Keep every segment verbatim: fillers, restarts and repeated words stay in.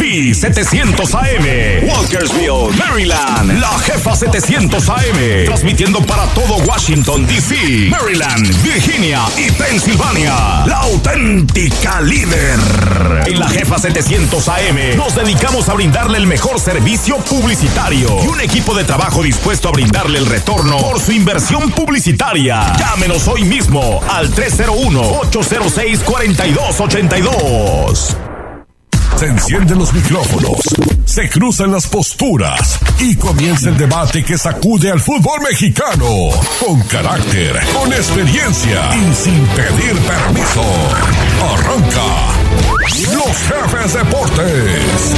P setecientos A M, Walkersville, Maryland. La Jefa setecientos A M, transmitiendo para todo Washington, D C, Maryland, Virginia y Pensilvania. La auténtica líder. En La Jefa setecientos A M nos dedicamos a brindarle el mejor servicio publicitario y un equipo de trabajo dispuesto a brindarle el retorno por su inversión publicitaria. Llámenos hoy mismo al tres cero uno, ocho cero seis, cuatro dos ocho dos. Se encienden los micrófonos, se cruzan las posturas y comienza el debate que sacude al fútbol mexicano. Con carácter, con experiencia y sin pedir permiso. Arranca Los Jefes Deportes.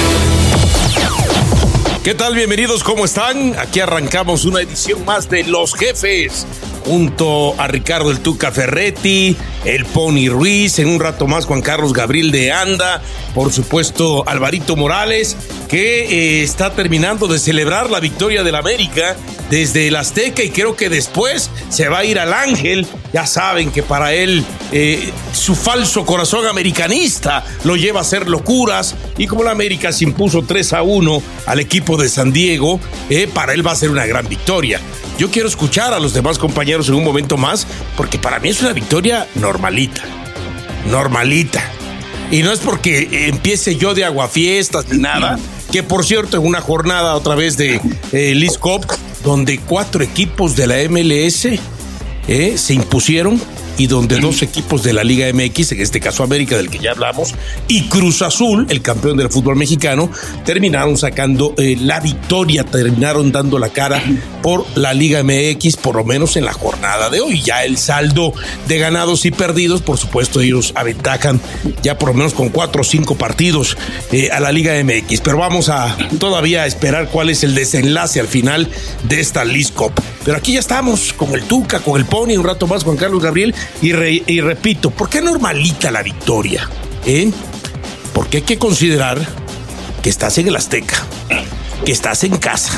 ¿Qué tal? Bienvenidos, ¿cómo están? Aquí arrancamos una edición más de Los Jefes, junto a Ricardo el Tuca Ferretti, el Pony Ruiz, en un rato más Juan Carlos Gabriel de Anda, por supuesto Alvarito Morales, que eh, está terminando de celebrar la victoria del América desde el Azteca, y creo que después se va a ir al Ángel. Ya saben que para él eh, su falso corazón americanista lo lleva a hacer locuras, y como la América se impuso tres a uno al equipo de San Diego, eh, para él va a ser una gran victoria. Yo quiero escuchar a los demás compañeros en un momento más, porque para mí es una victoria normalita, normalita. Y no es porque empiece yo de aguafiestas ni nada, que por cierto en una jornada otra vez de eh, Leagues Cup, donde cuatro equipos de la M L S eh, se impusieron, y donde dos equipos de la Liga M X, en este caso América, del que ya hablamos, y Cruz Azul, el campeón del fútbol mexicano, terminaron sacando eh, la victoria, terminaron dando la cara por la Liga M X, por lo menos en la jornada de hoy. Ya el saldo de ganados y perdidos, por supuesto, ellos aventajan ya por lo menos con cuatro o cinco partidos eh, a la Liga M X, pero vamos a todavía a esperar cuál es el desenlace al final de esta Leagues Cup. Pero aquí ya estamos con el Tuca, con el Pony, un rato más Juan Carlos Gabriel. Y, re, y repito, ¿por qué normalita la victoria? ¿Eh? Porque hay que considerar que estás en el Azteca, que estás en casa,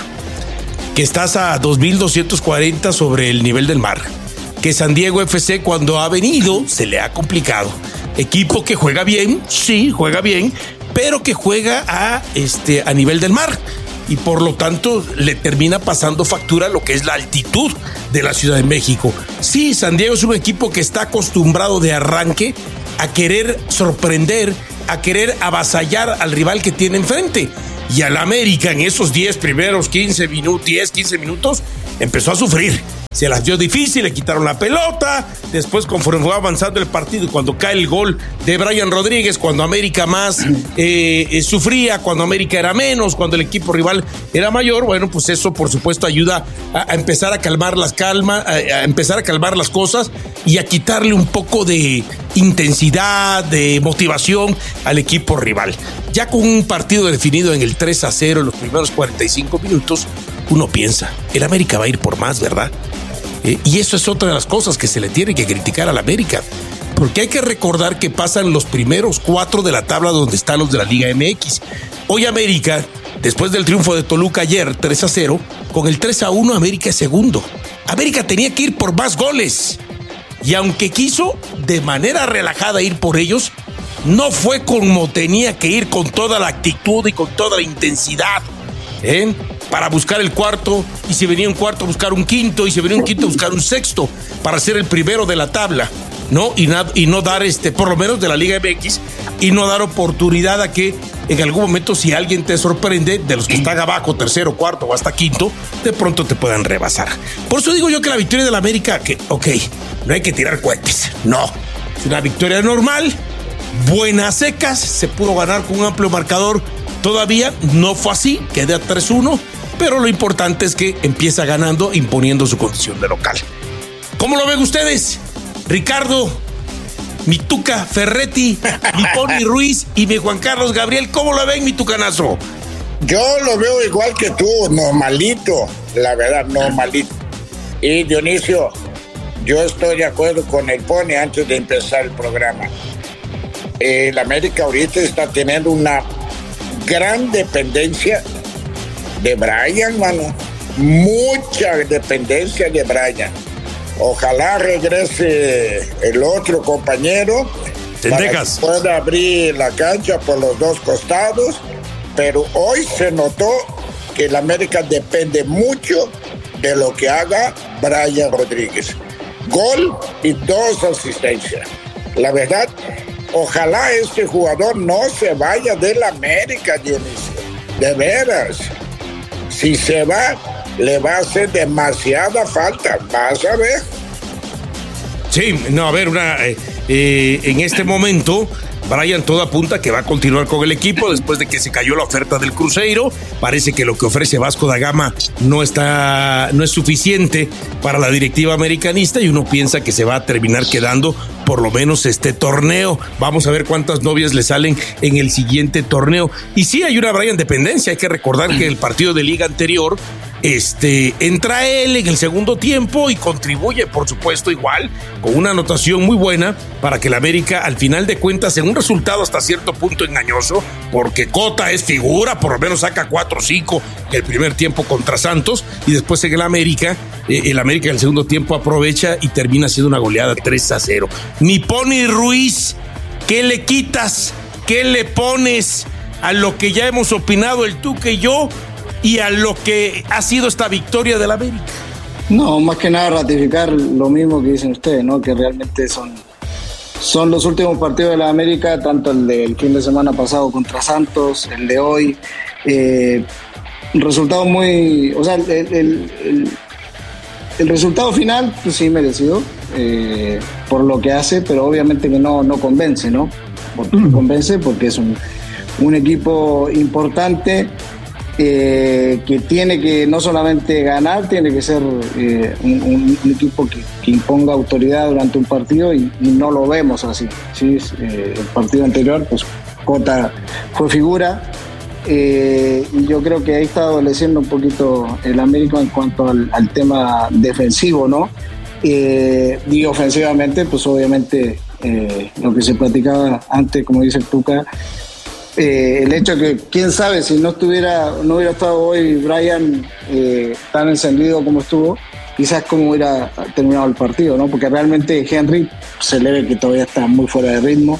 que estás a dos mil doscientos cuarenta sobre el nivel del mar, que San Diego F C cuando ha venido se le ha complicado. Equipo que juega bien, sí, juega bien, pero que juega a, este, a nivel del mar. Y por lo tanto le termina pasando factura lo que es la altitud de la Ciudad de México. Sí, San Diego es un equipo que está acostumbrado de arranque a querer sorprender, a querer avasallar al rival que tiene enfrente. Y al América en esos diez primeros quince minutos, diez, quince minutos, empezó a sufrir. Se las dio difícil, le quitaron la pelota. Después, conforme fue avanzando el partido, cuando cae el gol de Brian Rodríguez, cuando América más eh, eh, sufría, cuando América era menos, cuando el equipo rival era mayor, bueno, pues eso por supuesto ayuda a, a empezar a calmar las calma, a, a empezar a calmar las cosas y a quitarle un poco de intensidad, de motivación al equipo rival. Ya con un partido definido en el tres a cero en los primeros cuarenta y cinco minutos, uno piensa, el América va a ir por más, ¿verdad? Eh, y eso es otra de las cosas que se le tiene que criticar al América, porque hay que recordar que pasan los primeros cuatro de la tabla donde están los de la Liga M X. Hoy América, después del triunfo de Toluca ayer tres a cero, con el tres a uno América es segundo. América tenía que ir por más goles, y aunque quiso de manera relajada ir por ellos, no fue como tenía que ir, con toda la actitud y con toda la intensidad, ¿eh? Para buscar el cuarto, y si venía un cuarto, buscar un quinto, y si venía un quinto, buscar un sexto, para ser el primero de la tabla, ¿no? Y, na- y no dar, este, por lo menos de la Liga M X, y no dar oportunidad a que en algún momento, si alguien te sorprende, de los que están abajo, tercero, cuarto o hasta quinto, de pronto te puedan rebasar. Por eso digo yo que la victoria de la América, que, ok, no hay que tirar cohetes, no, es una victoria normal, buenas secas, se pudo ganar con un amplio marcador. Todavía no fue así, queda tres uno, pero lo importante es que empieza ganando, imponiendo su condición de local. ¿Cómo lo ven ustedes? Ricardo, mi Tuca Ferretti, mi Pony Ruiz y mi Juan Carlos Gabriel, ¿cómo lo ven, mi Tucanazo? Yo lo veo igual que tú, normalito, la verdad, normalito. Y Dionisio, yo estoy de acuerdo con el Pony antes de empezar el programa. El América ahorita está teniendo una gran dependencia de Brian, mano. Mucha dependencia de Brian. Ojalá regrese el otro compañero Texas. Puede abrir la cancha por los dos costados, pero hoy se notó que el América depende mucho de lo que haga Brian Rodríguez. Gol y dos asistencias. La verdad, ojalá este jugador no se vaya del América, Dionisio. De veras. Si se va, le va a hacer demasiada falta. Vas a ver. Sí, no, a ver, una, eh, eh, en este momento Brian todo apunta que va a continuar con el equipo después de que se cayó la oferta del Cruzeiro. Parece que lo que ofrece Vasco da Gama no está, no es suficiente para la directiva americanista y uno piensa que se va a terminar quedando por lo menos este torneo. Vamos a ver cuántas novias le salen en el siguiente torneo. Y sí, hay una Brian dependencia. Hay que recordar que el partido de liga anterior, este, entra él en el segundo tiempo y contribuye, por supuesto, igual, con una anotación muy buena para que el América, al final de cuentas, en un resultado hasta cierto punto engañoso, porque Cota es figura, por lo menos saca cuatro o cinco el primer tiempo contra Santos, y después en el América, eh, el América en el segundo tiempo aprovecha y termina siendo una goleada tres a cero. Mi Pony Ruiz, ¿qué le quitas? ¿Qué le pones a lo que ya hemos opinado el Tuca y yo y a lo que ha sido esta victoria del América? No, más que nada ratificar lo mismo que dicen ustedes, ¿no? Que realmente son, son los últimos partidos de la América, tanto el del fin de semana pasado contra Santos, el de hoy. Eh, resultado muy... O sea, el, el, el, el resultado final, pues sí, merecido eh, por lo que hace, pero obviamente que no, no convence, ¿no? Porque no convence porque es un, un equipo importante. Eh, que tiene que no solamente ganar, tiene que ser eh, un, un, un equipo que, que imponga autoridad durante un partido y, y no lo vemos así, ¿sí? Eh, el partido anterior, pues Cota fue figura eh, y yo creo que ahí está adoleciendo un poquito el América en cuanto al, al tema defensivo, ¿no? Eh, y ofensivamente, pues obviamente eh, lo que se platicaba antes, como dice el Tuca, Eh, el hecho que, quién sabe, si no estuviera, no hubiera estado hoy Brian eh, tan encendido como estuvo, quizás cómo hubiera terminado el partido, ¿no? Porque realmente Henry se le ve que todavía está muy fuera de ritmo.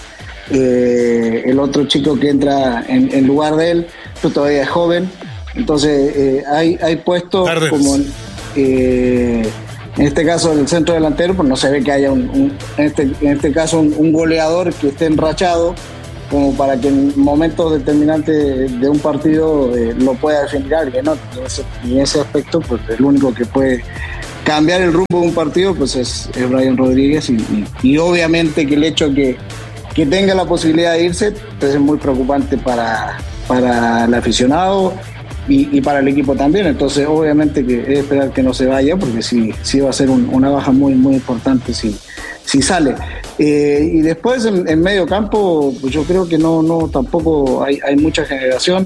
Eh, el otro chico que entra en, en lugar de él, pues todavía es joven. Entonces, eh, hay, hay puestos Tardes. como eh, en este caso el centro delantero, pues no se ve que haya un, un en, este, en este caso un, un goleador que esté enrachado como para que en momentos determinantes de un partido eh, lo pueda definir alguien, ¿no? Y en ese, en ese aspecto, pues el único que puede cambiar el rumbo de un partido pues es, es Brian Rodríguez y, y, y obviamente que el hecho que, que tenga la posibilidad de irse pues es muy preocupante para, para el aficionado y, y para el equipo también. Entonces obviamente que es esperar que no se vaya porque sí, sí va a ser un, una baja muy, muy importante si, si sale. Eh, y después en, en medio campo pues yo creo que no, no tampoco hay, hay mucha generación.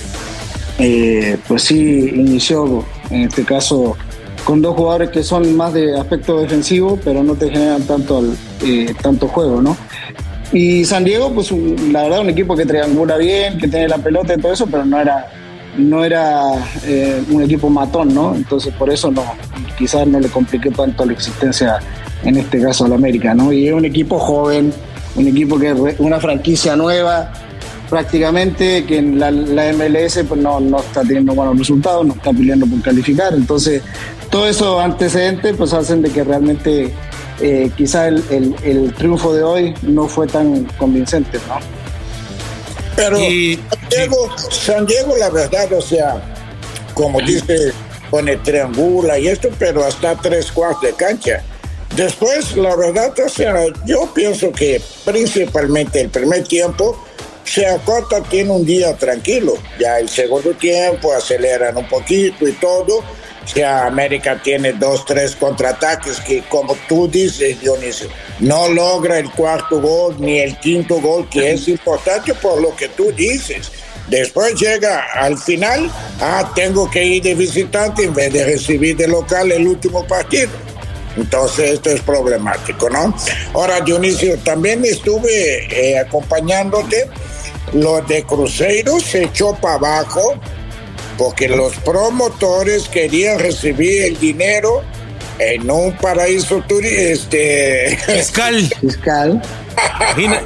Eh, pues sí inició en este caso con dos jugadores que son más de aspecto defensivo pero no te generan tanto, eh, tanto juego, ¿no? Y San Diego pues un, la verdad un equipo que triangula bien, que tiene la pelota y todo eso, pero no era no era eh, un equipo matón, ¿no? Entonces por eso no, quizás no le compliqué tanto la existencia en este caso al América, ¿no? Y es un equipo joven, un equipo que es una franquicia nueva prácticamente, que en la, la M L S pues no, no está teniendo buenos resultados, no está peleando por calificar. Entonces todos esos antecedentes pues hacen de que realmente eh, quizás el, el, el triunfo de hoy no fue tan convincente, ¿no? Pero y, San, Diego, sí. San Diego, la verdad, o sea, como dice, pone triangula y esto, pero hasta tres cuartos de cancha. Después, la verdad, o sea, yo pienso que principalmente el primer tiempo, se acorta, tiene un día tranquilo. Ya el segundo tiempo aceleran un poquito y todo. O sea, América tiene dos, tres contraataques que, como tú dices, Dionisio, no logra el cuarto gol ni el quinto gol, que es importante por lo que tú dices. Después llega al final, ah, tengo que ir de visitante en vez de recibir de local el último partido. Entonces esto es problemático, ¿no? Ahora, Dionisio, también estuve eh, acompañándote. Lo de Cruzeiro se echó para abajo porque los promotores querían recibir el dinero en un paraíso turístico, este... fiscal. Fiscal. Imagina,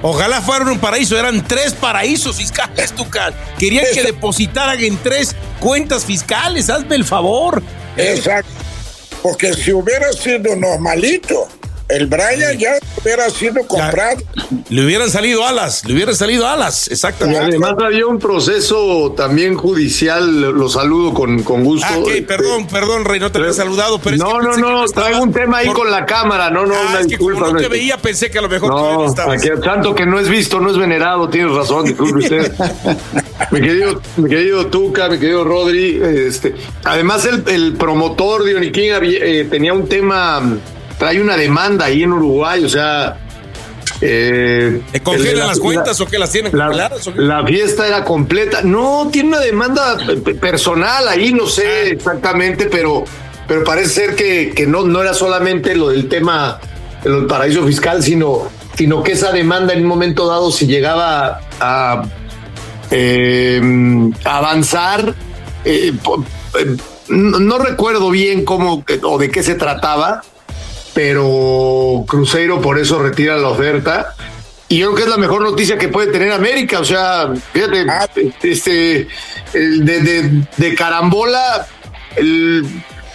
Ojalá fuera un paraíso, eran tres paraísos fiscales, Tuca. Querían que depositaran en tres cuentas fiscales, hazme el favor. Exacto, porque si hubiera sido normalito, el Brian ya hubiera sido comprado. Ya, le hubieran salido alas, le hubieran salido alas, exactamente. Y además había un proceso también judicial, lo saludo con, con gusto. Ah, ok, perdón, perdón, Rey, no te había saludado. Pero no, es que no, no, traigo un tema ahí por... con la cámara, no, no, ah, una es disculpa. Que como no te no, veía, pensé que a lo mejor no, no estabas. Aquí, tanto que no es visto, no es venerado, tienes razón, disculpe usted. mi, querido, mi querido Tuca, mi querido Rodri, este, además el, el promotor de Oniquín eh, tenía un tema... Trae una demanda ahí en Uruguay, o sea... Eh, ¿Le congelan la, las cuentas la, o que las tienen la, congeladas? La fiesta era completa. No, tiene una demanda personal ahí, no sé ah. exactamente, pero, pero parece ser que, que no, no era solamente lo del tema del paraíso fiscal, sino, sino que esa demanda en un momento dado, si llegaba a, eh, a avanzar... Eh, eh, no, no recuerdo bien cómo o de qué se trataba, pero Cruzeiro por eso retira la oferta y yo creo que es la mejor noticia que puede tener América. O sea, fíjate, ah. este de, de, de carambola el,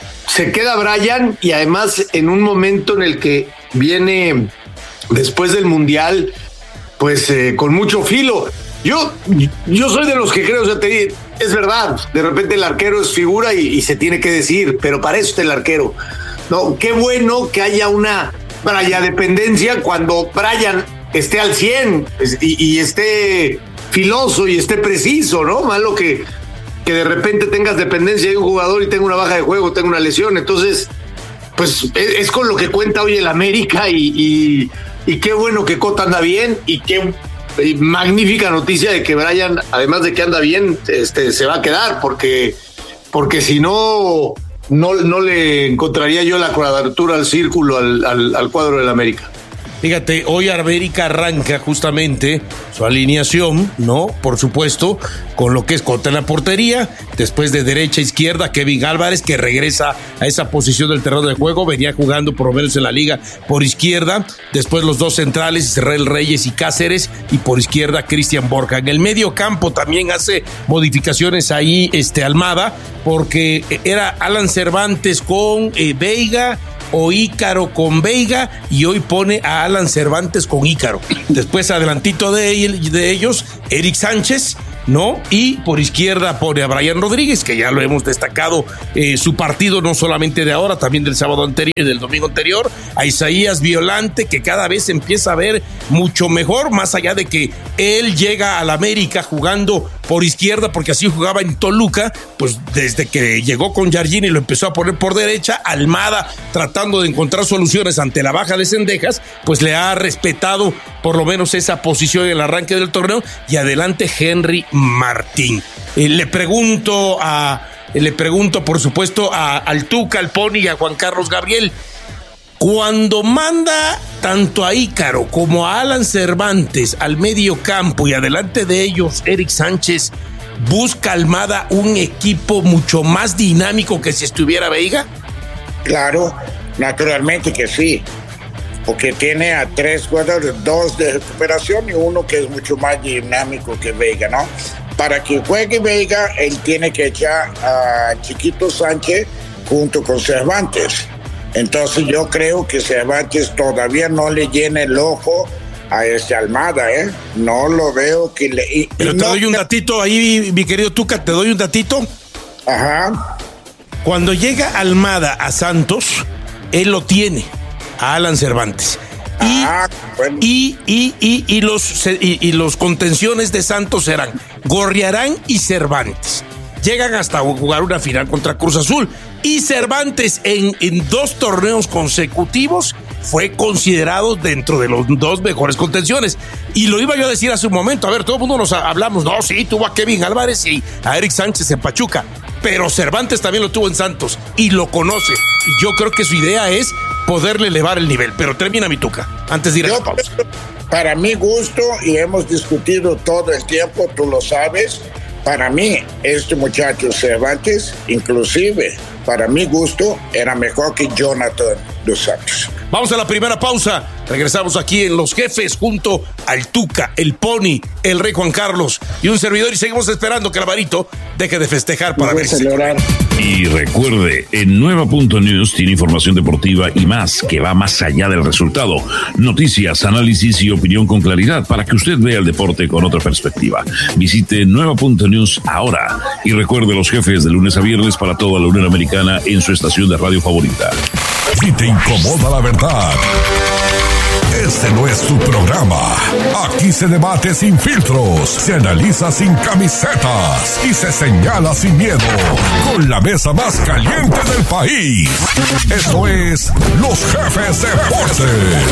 se queda Brian y además en un momento en el que viene después del Mundial pues eh, con mucho filo. Yo, yo soy de los que creo, o sea, te, es verdad, de repente el arquero es figura y, y se tiene que decir, pero para eso está el arquero. No, qué bueno que haya una Brian dependencia cuando Brian esté al cien y, y esté filoso y esté preciso, ¿no? Malo que, que de repente tengas dependencia de un jugador y tenga una baja de juego, tenga una lesión. Entonces, pues es, es con lo que cuenta hoy el América y, y, y qué bueno que Cota anda bien y qué y magnífica noticia de que Brian, además de que anda bien, este, se va a quedar porque, porque si no... No, no le encontraría yo la cuadratura al círculo al, al, al cuadro del América. Fíjate, hoy América arranca justamente su alineación, ¿no? Por supuesto, con lo que es Cota en la portería, después de derecha a izquierda, Kevin Álvarez, que regresa a esa posición del terreno de juego, venía jugando por lo menos en la liga por izquierda, después los dos centrales, Israel Reyes y Cáceres, y por izquierda Cristian Borja. En el medio campo también hace modificaciones ahí este Almada, porque era Alan Cervantes con eh, Veiga, o Ícaro con Veiga, y hoy pone a Alan Cervantes con Ícaro. Después adelantito de, él, de ellos, Eric Sánchez, ¿no? Y por izquierda pone a Brian Rodríguez, que ya lo hemos destacado, eh, su partido no solamente de ahora, también del sábado anterior y del domingo anterior, a Isaías Violante, que cada vez empieza a ver mucho mejor, más allá de que él llega al América jugando por izquierda, porque así jugaba en Toluca, pues desde que llegó con Jardini lo empezó a poner por derecha. Almada, tratando de encontrar soluciones ante la baja de Cendejas, pues le ha respetado por lo menos esa posición en el arranque del torneo, y adelante Henry Martín. Eh, le pregunto a, le pregunto por supuesto a, al Tuca, al Pony y a Juan Carlos Gabriel, cuando manda tanto a Ícaro como a Alan Cervantes al medio campo y adelante de ellos Eric Sánchez, ¿busca Almada un equipo mucho más dinámico que si estuviera Veiga? Claro, naturalmente que sí, porque tiene a tres jugadores, dos de recuperación y uno que es mucho más dinámico que Veiga, ¿no? Para que juegue Veiga, él tiene que echar a Chiquito Sánchez junto con Cervantes. Entonces yo creo que Cervantes todavía no le llena el ojo a ese Almada, ¿eh? No lo veo que le... Y, Pero y te no, doy un datito ahí, mi querido Tuca, te doy un datito. Ajá. Cuando llega Almada a Santos, él lo tiene, a Alan Cervantes. Y, ah, bueno. y, y, y, y, los, y, y los contenciones de Santos eran Gorriarán y Cervantes. Llegan hasta jugar una final contra Cruz Azul. Y Cervantes en, en dos torneos consecutivos fue considerado dentro de los dos mejores contenciones. Y lo iba yo a decir hace un momento. A ver, todo el mundo nos hablamos. No, sí, tuvo a Kevin Álvarez y a Eric Sánchez en Pachuca. Pero Cervantes también lo tuvo en Santos y lo conoce. Y yo creo que su idea es poderle elevar el nivel. Pero termina mi Tuca, antes de ir a la pausa. Para mi gusto, y hemos discutido todo el tiempo, tú lo sabes, Para mí, este muchacho Cervantes, inclusive, para mi gusto, era mejor que Jonathan dos Santos. Vamos a la primera pausa. Regresamos aquí en Los Jefes junto al Tuca, el Pony, el Rey Juan Carlos y un servidor. Y seguimos esperando que el Alvarito deje de festejar para ver. Y recuerde, en Nueva punto news tiene información deportiva y más que va más allá del resultado. Noticias, análisis y opinión con claridad para que usted vea el deporte con otra perspectiva. Visite Nueva punto news ahora. Y recuerde, Los Jefes de lunes a viernes para toda la Unión Americana en su estación de radio favorita. Si te incomoda la verdad, este no es tu programa. Aquí se debate sin filtros, se analiza sin camisetas y se señala sin miedo. Con la mesa más caliente del país. Esto es Los Jefes Deportes.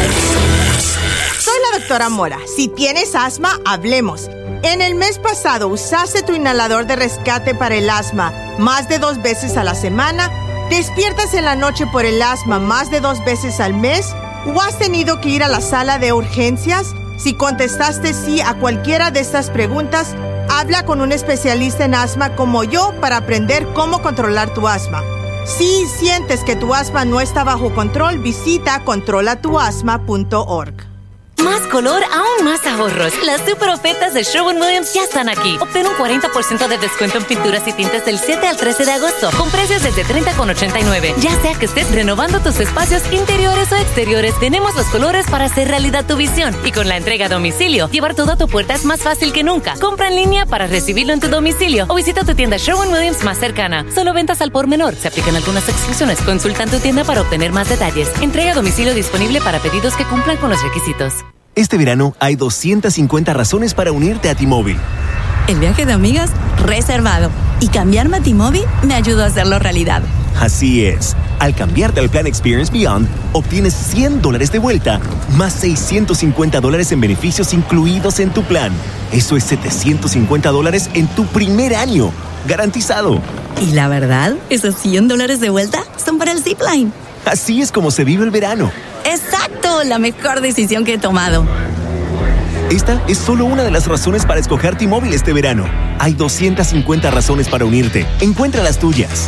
Soy la doctora Mora. Si tienes asma, hablemos. En el mes pasado, ¿usaste tu inhalador de rescate para el asma más de dos veces a la semana? ¿Despiertas en la noche por el asma más de dos veces al mes? ¿O has tenido que ir a la sala de urgencias? Si contestaste sí a cualquiera de estas preguntas, habla con un especialista en asma como yo para aprender cómo controlar tu asma. Si sientes que tu asma no está bajo control, visita controla tu asma punto org. Más color, aún más ahorros. Las super ofertas de Sherwin-Williams ya están aquí. Obtén un cuarenta por ciento de descuento en pinturas y tintes del siete al trece de agosto, con precios desde treinta con ochenta y nueve. Ya sea que estés renovando tus espacios interiores o exteriores, tenemos los colores para hacer realidad tu visión. Y con la entrega a domicilio, llevar todo a tu puerta es más fácil que nunca. Compra en línea para recibirlo en tu domicilio o visita tu tienda Sherwin-Williams más cercana. Solo ventas al por menor. Se aplican algunas exclusiones. Consulta en tu tienda para obtener más detalles. Entrega a domicilio disponible para pedidos que cumplan con los requisitos. Este verano hay doscientas cincuenta razones para unirte a T-Mobile. El viaje de amigas, reservado. Y cambiarme a T-Mobile me ayudó a hacerlo realidad. Así es. Al cambiarte al plan Experience Beyond, obtienes cien dólares de vuelta, más seiscientos cincuenta dólares en beneficios incluidos en tu plan. Eso es setecientos cincuenta dólares en tu primer año. Garantizado. Y la verdad, esos cien dólares de vuelta son para el Zipline. Así es como se vive el verano. ¡Exacto! La mejor decisión que he tomado. Esta es solo una de las razones para escoger T-Mobile este verano. Hay doscientas cincuenta razones para unirte. Encuentra las tuyas.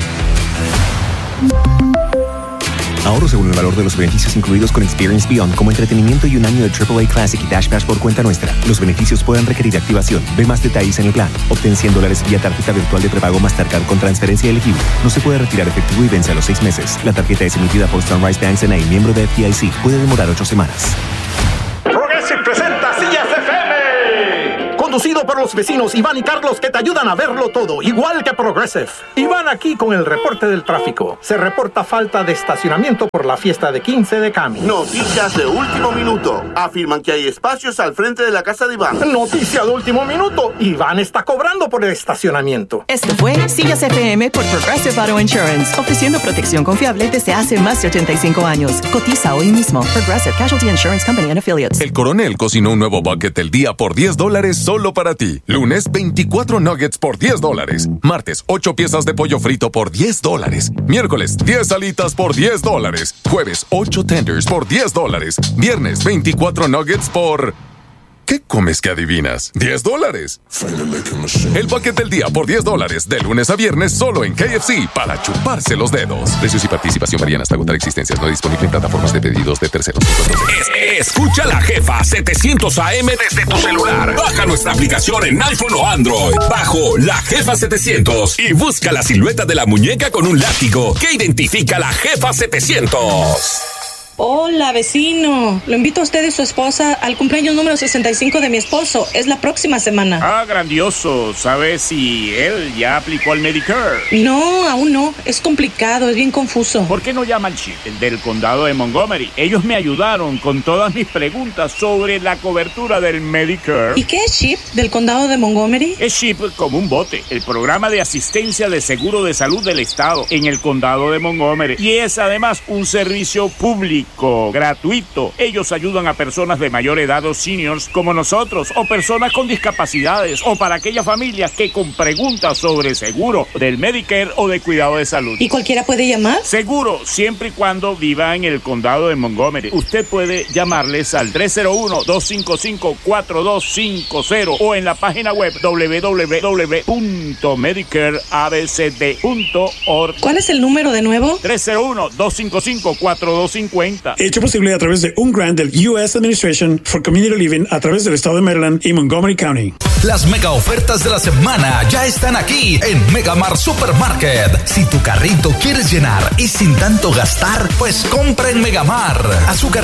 Ahorro según el valor de los beneficios incluidos con Experience Beyond, como entretenimiento y un año de triple A Classic y Dash Pass por cuenta nuestra. Los beneficios pueden requerir activación. Ve más detalles en el plan. Obtén cien dólares vía tarjeta virtual de prepago Mastercard con transferencia elegible. No se puede retirar efectivo y vence a los seis meses. La tarjeta es emitida por Sunrise Banks N A, miembro de F D I C. Puede demorar ocho semanas. Progressive presenta Sillas F M. Conducido por los vecinos Iván y Carlos, que te ayudan a verlo todo, igual que Progressive. Iván aquí con el reporte del tráfico. Se reporta falta de estacionamiento por la fiesta de quince de Cami. Noticias de último minuto. Afirman que hay espacios al frente de la casa de Iván. Noticia de último minuto. Iván está cobrando por el estacionamiento. Esto fue Sillas F M por Progressive Auto Insurance, ofreciendo protección confiable desde hace más de ochenta y cinco años. Cotiza hoy mismo. Progressive Casualty Insurance Company and Affiliates. El Coronel cocinó un nuevo bucket del día por diez dólares solo para ti. Lunes, veinticuatro nuggets por diez dólares. Martes, ocho piezas de pollo frito por diez dólares. Miércoles, diez alitas por diez dólares. Jueves, ocho tenders por diez dólares. Viernes, veinticuatro nuggets por... ¿Qué comes que adivinas? diez dólares. El bucket del día por diez dólares. De lunes a viernes solo en K F C para chuparse los dedos. Precios y participación varían hasta agotar existencias. No disponible en plataformas de pedidos de terceros. Es, escucha la Jefa setecientos A M desde tu celular. Baja nuestra aplicación en iPhone o Android. Bajo la Jefa setecientos y busca la silueta de la muñeca con un látigo que identifica la Jefa setecientos. Hola, vecino. Lo invito a usted y su esposa al cumpleaños número sesenta y cinco de mi esposo. Es la próxima semana. Ah, grandioso. ¿Sabes si él ya aplicó al Medicare? No, aún no. Es complicado, es bien confuso. ¿Por qué no llama al chip, el del condado de Montgomery? Ellos me ayudaron con todas mis preguntas sobre la cobertura del Medicare. ¿Y qué es chip del condado de Montgomery? Es chip como un bote, el programa de asistencia de seguro de salud del estado en el condado de Montgomery. Y es además un servicio público médico gratuito. Ellos ayudan a personas de mayor edad o seniors como nosotros, o personas con discapacidades, o para aquellas familias que con preguntas sobre seguro del Medicare o de cuidado de salud. ¿Y cualquiera puede llamar? Seguro, siempre y cuando viva en el condado de Montgomery. Usted puede llamarles al tres cero uno, dos cinco cinco, cuatro dos cinco cero o en la página web doble u doble u doble u punto medicare a b c d punto org. ¿Cuál es el número de nuevo? tres cero uno, dos cinco cinco, cuatro dos cinco cero. Hecho posible a través de un grant del U S Administration for Community Living a través del estado de Maryland y Montgomery County. Las mega ofertas de la semana ya están aquí en Megamart Supermarket. Si tu carrito quieres llenar y sin tanto gastar, pues compra en Megamart. Azúcar